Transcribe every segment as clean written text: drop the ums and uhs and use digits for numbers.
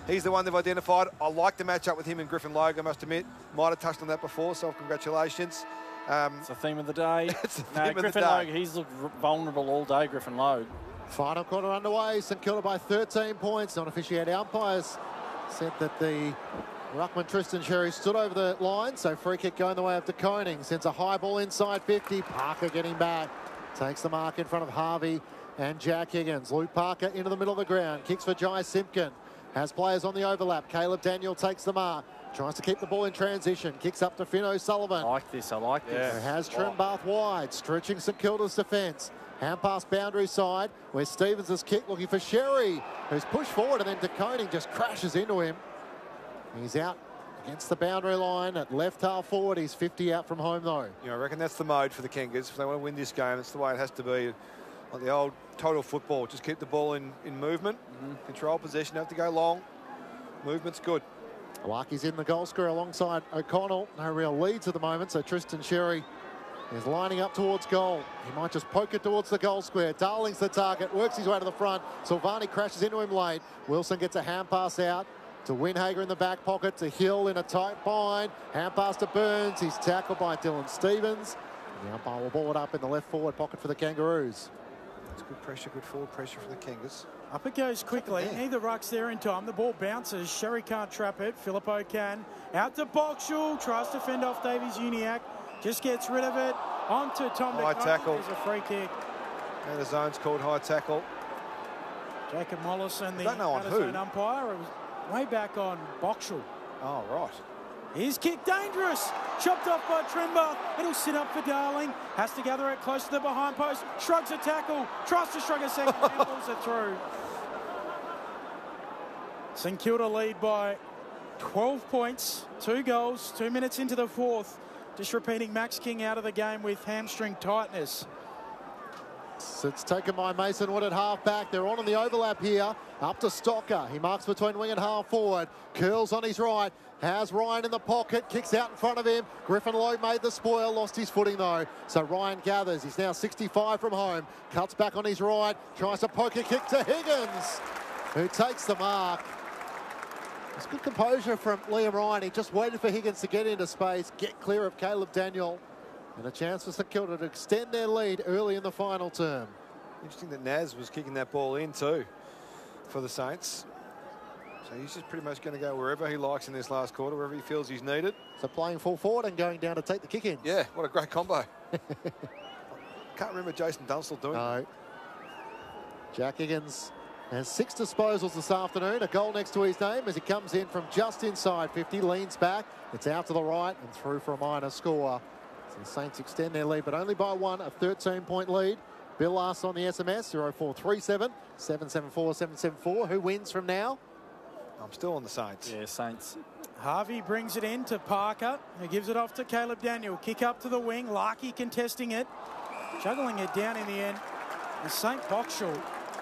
He's the one they've identified. I like the matchup with him and Griffin Logue, I must admit. Might have touched on that before, so congratulations. It's the theme of the day. It's the theme of the Griffin day. Logue, he's looked vulnerable all day, Griffin Logue. Final quarter underway. St Kilda by 13 points. Non-officiated umpires said that the ruckman Tristan Sherry stood over the line, so free kick going the way of De Koning. Sends a high ball inside 50. Parker getting back. Takes the mark in front of Harvey and Jack Higgins. Luke Parker into the middle of the ground. Kicks for Jai Simpkin. Has players on the overlap. Caleb Daniel takes the mark. Tries to keep the ball in transition. Kicks up to Finn O'Sullivan. I like this. I like this. Who has Trembath wide. Stretching St Kilda's defence. Hand pass boundary side where Stevens has kicked looking for Sherry, who's pushed forward, and then De Koning just crashes into him. He's out against the boundary line at left half forward. He's 50 out from home though. I reckon that's the mode for the Kangas. If they want to win this game, it's the way it has to be. Like the old total football, just keep the ball in movement, control possession, have to go long. Movement's good. Larky's in the goal square alongside O'Connell. No real leads at the moment, so Tristan Sherry is lining up towards goal. He might just poke it towards the goal square. Darling's the target, works his way to the front. Silvani crashes into him late. Wilson gets a hand pass out to Winhager in the back pocket, to Hill in a tight bind. Hand pass to Burns. He's tackled by Dylan Stevens. And the umpire will ball it up in the left forward pocket for the Kangaroos. It's good pressure, good forward pressure for the Kangas. Up it goes quickly. Neither ruck's there in time. The ball bounces. Sherry can't trap it. Filippo can. Out to Boxall. Tries to fend off Davies Uniacke. Just gets rid of it. On to Tom High De Koning. tackle. There's a free kick. And the zone's called high tackle. Jacob Mollison, the don't know on Patterson who. umpire. It was way back on Boxall. Oh, right. His kick dangerous. Chopped off by Trembath. It'll sit up for Darling. Has to gather it close to the behind post. Shrugs a tackle. Tries to shrug a second. Handballs it through. St Kilda lead by 12 points. 2 goals. 2 minutes into the fourth. Just repeating, Max King out of the game with hamstring tightness. It's taken by Mason Wood at half back. They're on the overlap here. Up to Stocker. He marks between wing and half forward. Curls on his right. Has Ryan in the pocket. Kicks out in front of him. Griffin Logue made the spoil. Lost his footing though. So Ryan gathers. He's now 65 from home. Cuts back on his right. Tries to poke a kick to Higgins, who takes the mark. It's good composure from Liam Ryan. He just waited for Higgins to get into space, get clear of Caleb Daniel. And a chance for St Kilda to extend their lead early in the final term. Interesting that Naz was kicking that ball in too for the Saints. So he's just pretty much going to go wherever he likes in this last quarter, wherever he feels he's needed. So playing full forward and going down to take the kick in. Yeah, what a great combo. Can't remember Jason Dunstall doing No. Jack Higgins has 6 disposals this afternoon. A goal next to his name as he comes in from just inside 50, leans back. It's out to the right and through for a minor score. So the Saints extend their lead, but only by 1, a 13-point lead. Bill asks on the SMS, 0437 774 774. Who wins from now? I'm still on the Saints. Yeah, Saints. Harvey brings it in to Parker, who gives it off to Caleb Daniel. Kick up to the wing. Larky contesting it. Juggling it down in the end. And St Boxall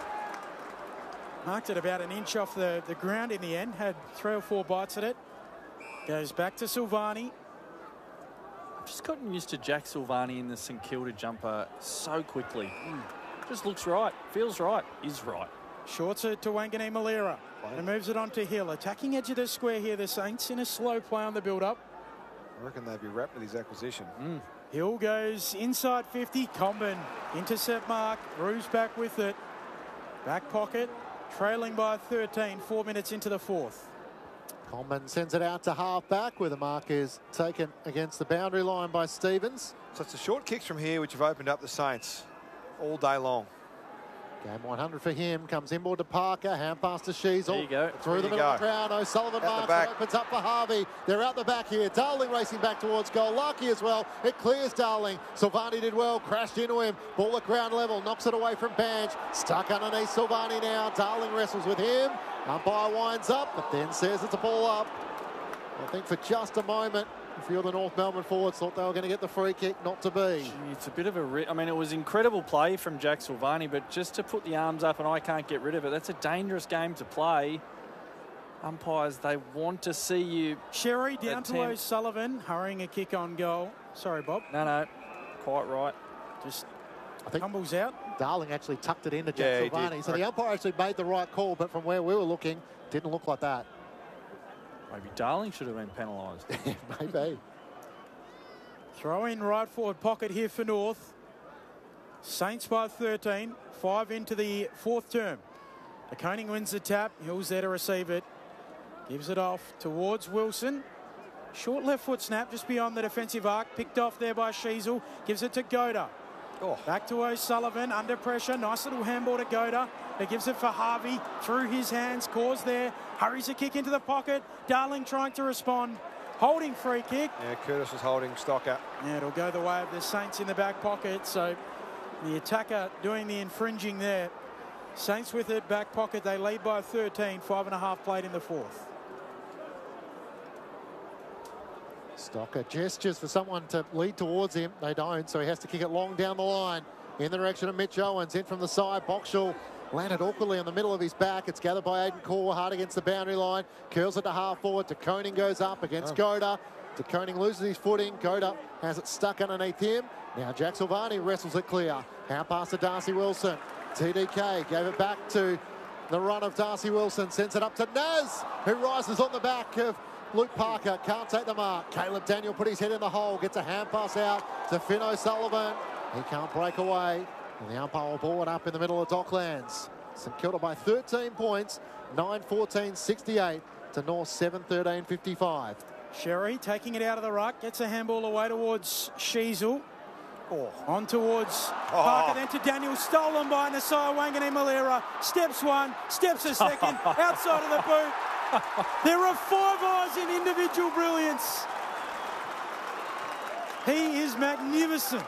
marked it about an inch off the ground in the end. Had 3 or 4 bites at it. Goes back to Silvani. I've just gotten used to Jack Silvani in the St Kilda jumper so quickly. Just looks right, feels right, is right. Shorts it to Wangani Malira. And moves it on to Hill. Attacking edge of the square here, the Saints, in a slow play on the build-up. I reckon they'd be wrapped with his acquisition. Hill goes inside 50. Comben, intercept mark. Roos back with it. Back pocket. Trailing by 13, 4 minutes into the fourth. Comben sends it out to half back where the mark is taken against the boundary line by Stevens. So it's the short kicks from here which have opened up the Saints all day long. Game 100 for him. Comes inboard to Parker. Hand pass to Sheasel. There you go. Through the middle of the ground. O'Sullivan marks it. Opens up for Harvey. They're out the back here. Darling racing back towards goal. Larky as well. It clears Darling. Silvani did well. Crashed into him. Ball at ground level. Knocks it away from Banch. Stuck underneath Silvani now. Darling wrestles with him. Umpire winds up, but then says it's a ball up. I think for just a moment, a few of the North Melbourne forwards thought they were going to get the free kick, not to be. Gee, it's a bit of a... I mean, it was incredible play from Jack Silvani, but just to put the arms up and I can't get rid of it, that's a dangerous game to play. Umpires, they want to see you... Sherry down to O'Sullivan, hurrying a kick on goal. Sorry, Bob. No, quite right. Just tumbles out. Darling actually tucked it into Yeah, Jack he Silvani. did. So the umpire actually made the right call, but from where we were looking, didn't look like that. Maybe Darling should have been penalised. Maybe. Throw in right forward pocket here for North. Saints by 13. 5 into the fourth term. De Koning wins the tap. Hill's there to receive it. Gives it off towards Wilson. Short left foot snap just beyond the defensive arc. Picked off there by Sheasel. Gives it to Goda. Oh. Back to O'Sullivan. Under pressure. Nice little handball to Goda. He gives it for Harvey. Through his hands. Cause there. Hurries a kick into the pocket. Darling trying to respond. Holding free kick. Yeah, Curtis was holding Stocker. Yeah, it'll go the way of the Saints in the back pocket. So the attacker doing the infringing there. Saints with it, back pocket. They lead by 13. 5.5 played in the fourth. Stocker gestures for someone to lead towards him. They don't, so he has to kick it long down the line in the direction of Mitch Owens. In from the side, Boxall landed awkwardly on the middle of his back. It's gathered by Aiden Core, hard against the boundary line. Curls it to half forward. De Koning goes up against Goda. De Koning loses his footing. Goda has it stuck underneath him. Now Jack Silvani wrestles it clear. Out past to Darcy Wilson. TDK gave it back to the run of Darcy Wilson. Sends it up to Naz, who rises on the back of Luke Parker. Can't take the mark. Caleb Daniel put his head in the hole. Gets a hand pass out to Finn O'Sullivan. He can't break away. And the umpire will ball it up in the middle of Docklands. St Kilda by 13 points. 9-14-68 to North 7-13-55. Sherry taking it out of the ruck. Gets a handball away towards Sheasel. On towards Parker, then to Daniel. Stolen by Nasiah Wanganeen-Malera. Steps one, steps a second. Outside of the boot. There are 5 eyes in individual brilliance. He is magnificent.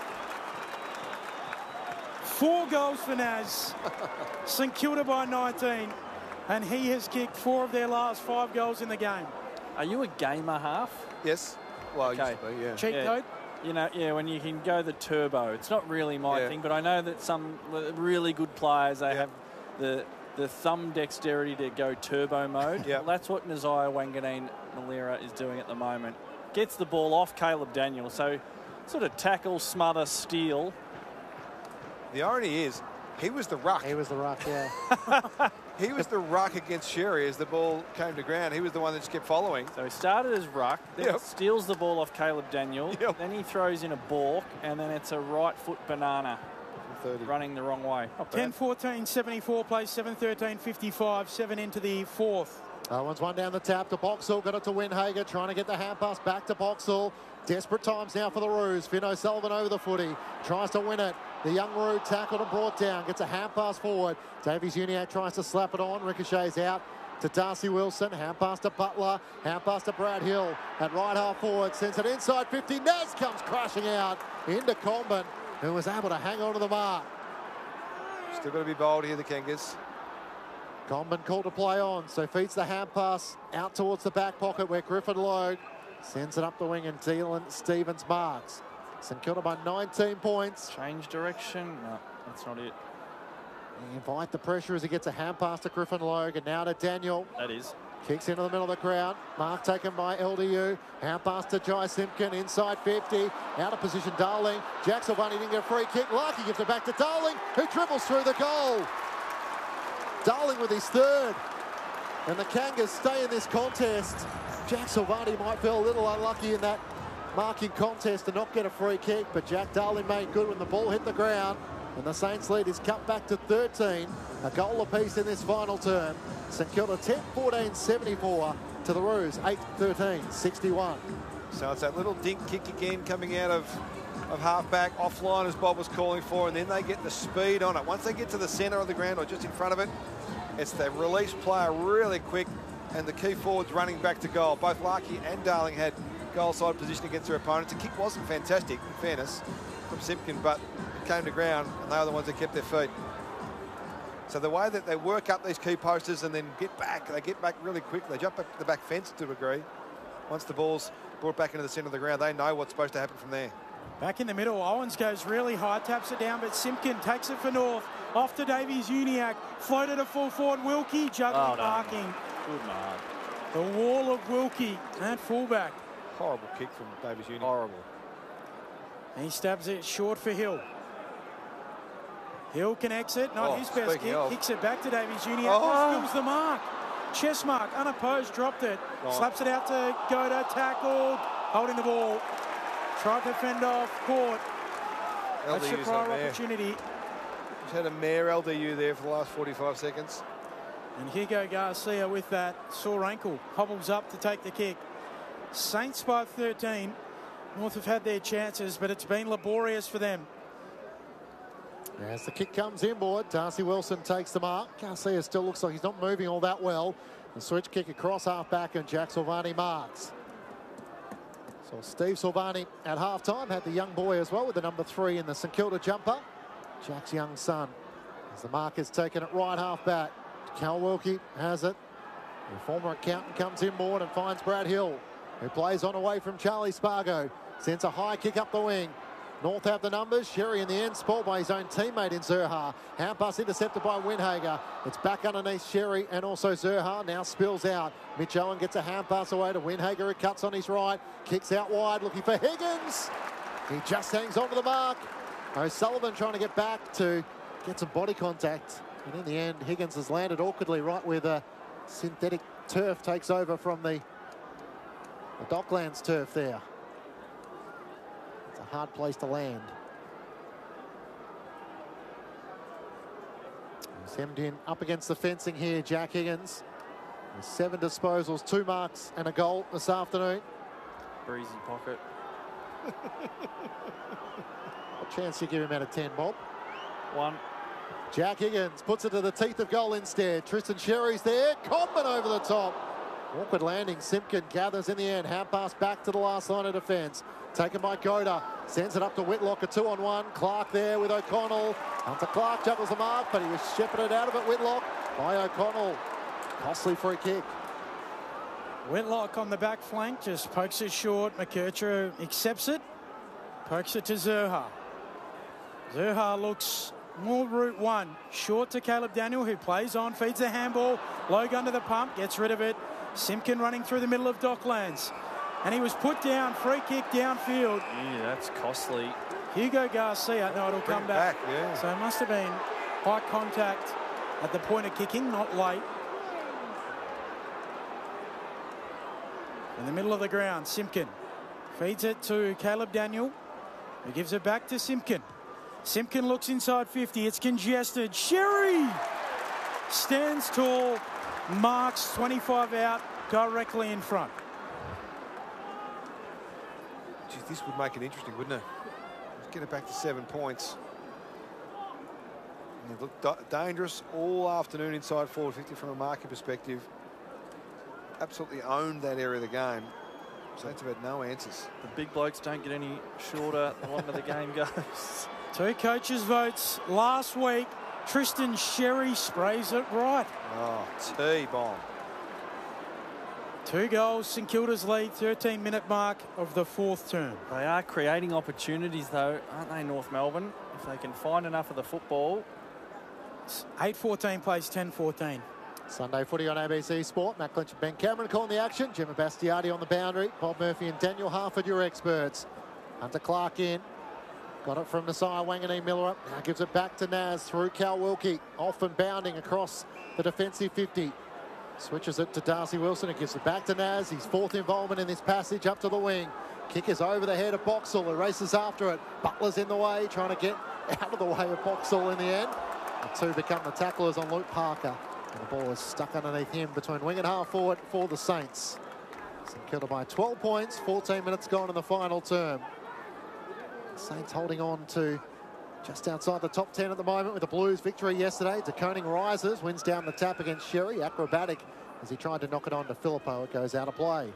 4 goals for Naz. St Kilda by 19. And he has kicked 4 of their last 5 goals in the game. Are you a gamer half? Yes. Well, Okay. used to be, yeah. Cheat Yeah. code. You know, yeah, when you can go the turbo. It's not really my thing, but I know that some really good players, they have the thumb dexterity to go turbo mode. Yeah. Well, that's what Nasiah Wanganeen-Malera is doing at the moment. Gets the ball off Caleb Daniel, so sort of tackle, smother, steal. The irony is, he was the ruck. He was the ruck, yeah. He was the ruck against Sherry as the ball came to ground. He was the one that just kept following. So he started as ruck, then steals the ball off Caleb Daniel, then he throws in a balk, and then it's a right foot banana 30. running the wrong way. Not bad. 10-14-74 plays 7-13-55. 7 into the fourth. Owens one down the tap to Boxall. Got it to Windhager. Trying to get the hand pass back to Boxall. Desperate times now for the Roos. Finn O'Sullivan over the footy. Tries to win it. The young Roo tackled and brought down. Gets a hand pass forward. Davies Uniacke tries to slap it on. Ricochets out to Darcy Wilson. Hand pass to Butler. Hand pass to Brad Hill. At right half forward. Sends it inside 50. Naz comes crashing out into Comben, who was able to hang on to the mark. Still got to be bold here, the Kangas. Comben called to play on, so feeds the hand pass out towards the back pocket where Griffin Logue sends it up the wing and Dylan Stevens marks. St Kilda by 19 points. Change direction. No, that's not it. They invite the pressure as he gets a hand pass to Griffin Logue and now to Daniel. That is. Kicks into the middle of the crowd. Mark taken by LDU. Hand pass to Jai Simpkin inside 50. Out of position, Darling. Jack Silvani didn't get a free kick. Larky gives it back to Darling, who dribbles through the goal. Darling with his third. And the Kangas stay in this contest. Jack Silvani might feel a little unlucky in that marking contest to not get a free kick, but Jack Darling made good when the ball hit the ground. And the Saints lead is cut back to 13. A goal apiece in this final term. St Kilda 10-14-74 to the Roos 8-13-61. So it's that little dink kick again coming out of half-back, offline as Bob was calling for, and then they get the speed on it. Once they get to the centre of the ground or just in front of it, it's the release player really quick and the key forwards running back to goal. Both Larky and Darling had goal side position against their opponents. The kick wasn't fantastic, in fairness, from Simpkin, but it came to ground and they were the ones that kept their feet. So the way that they work up these key posters and then they get back really quick. They jump up the back fence to a degree. Once the ball's brought back into the centre of the ground, they know what's supposed to happen from there. Back in the middle, Owens goes really high, taps it down, but Simpkin takes it for North. Off to Davies Uniacke, floated to full forward. Wilkie juggling, marking. Good mark. The wall of Wilkie at fullback. Horrible kick from Davies Uniacke. Horrible. He stabs it short for Hill. Hill connects it, not his best speaking kick. of. Kicks it back to Davies Jr. Oh. Steals the mark. Chest mark, unopposed, dropped it. Slaps it out to Goda, tackled, holding the ball. Tried to fend off, caught. That's your LDU's prior not there. opportunity. He's had a mare LDU there for the last 45 seconds. And Hugo Garcia with that sore ankle hobbles up to take the kick. Saints by 13. North have had their chances, but it's been laborious for them. As the kick comes inboard, Darcy Wilson takes the mark. Garcia still looks like he's not moving all that well. The switch kick across half-back and Jack Silvani marks. So Steve Silvani at half-time had the young boy as well with the number 3 in the St Kilda jumper. Jack's young son. As the mark is taken at right half-back. Cal Wilkie has it. The former accountant comes inboard and finds Brad Hill, who plays on away from Charlie Spargo. Sends a high kick up the wing. North have the numbers. Sherry in the end, spoiled by his own teammate in Zerha. Hand pass intercepted by Windhager. It's back underneath Sherry and also Zerha. Now spills out. Mitch Owen gets a hand pass away to Windhager, who cuts on his right. Kicks out wide, looking for Higgins. He just hangs on to the mark. O'Sullivan trying to get back to get some body contact. And in the end, Higgins has landed awkwardly right where the synthetic turf takes over from the Docklands turf there. It's a hard place to land. He's hemmed in up against the fencing here, Jack Higgins. With 7 disposals, 2 marks and a goal this afternoon. Breezy pocket. What chance do you give him out of 10, Bob? 1. Jack Higgins puts it to the teeth of goal instead. Tristan Sherry's there. Common over the top. Awkward landing. Simpkin gathers in the end. Hand pass back to the last line of defence. Taken by Goda. Sends it up to Whitlock. A 2-on-1. Clark there with O'Connell. Hunter Clark juggles the mark, but he was shepherded out of it, Whitlock, by O'Connell. Costly free kick. Whitlock on the back flank, just pokes it short. McKercher accepts it. Pokes it to Zerha. Zerha looks more route 1. Short to Caleb Daniel, who plays on, feeds the handball. Low gun to the pump, gets rid of it. Simpkin running through the middle of Docklands. And he was put down, free kick downfield. Yeah, that's costly. Hugo Garcia, no, it'll come back. Yeah. So it must have been high contact at the point of kicking, not late. In the middle of the ground, Simpkin feeds it to Caleb Daniel, who gives it back to Simpkin. Simpkin looks inside 50. It's congested. Sherry stands tall, marks 25 out, directly in front. Geez, this would make it interesting, wouldn't it? Let's get it back to 7 points. And they've looked dangerous all afternoon inside forward 50 from a marking perspective. Absolutely owned that area of the game. Saints have had no answers. The big blokes don't get any shorter the longer the game goes. 2 coaches' votes last week. Tristan Sherry sprays it right. Oh, T-bomb. 2 goals, St Kilda's lead, 13-minute mark of the 4th term. They are creating opportunities, though, aren't they, North Melbourne? If they can find enough of the football. 8-14 plays 10-14. Sunday footy on ABC Sport. Matt Clinch and Ben Cameron calling the action. Gemma Bastiardi on the boundary. Bob Murphy and Daniel Harford, your experts. Hunter Clark in. Got it from Nasiah Wanganeen Miller. Now gives it back to Naz through Cal Wilkie. Off and bounding across the defensive 50. Switches it to Darcy Wilson. It gives it back to Naz. His 4th involvement in this passage up to the wing. Kick is over the head of Boxall, who races after it. Butler's in the way, trying to get out of the way of Boxall in the end. The 2 become the tacklers on Luke Parker. And the ball is stuck underneath him between wing and half forward for the Saints. St Kilda by 12 points, 14 minutes gone in the final term. The Saints holding on to just outside the top 10 at the moment with the Blues victory yesterday. De Koning rises, wins down the tap against Sherry. Acrobatic as he tried to knock it on to Filippo. It goes out of play.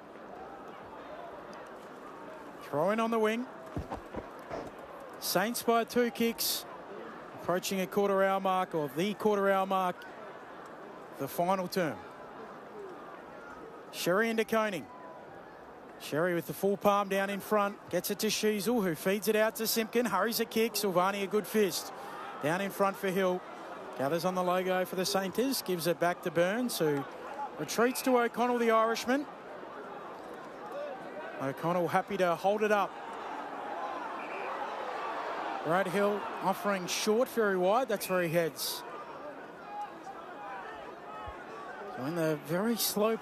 Throw in on the wing. Saints by 2 kicks. Approaching a quarter-hour mark, or the quarter-hour mark, the final term. Sherry and De Koning. Sherry with the full palm down in front. Gets it to Sheasel, who feeds it out to Simpkin. Hurries a kick. Silvani a good fist. Down in front for Hill. Gathers on the logo for the Saints. Gives it back to Burns, who retreats to O'Connell, the Irishman. O'Connell happy to hold it up. Brad Hill offering short, very wide. That's where he heads. So in the very slow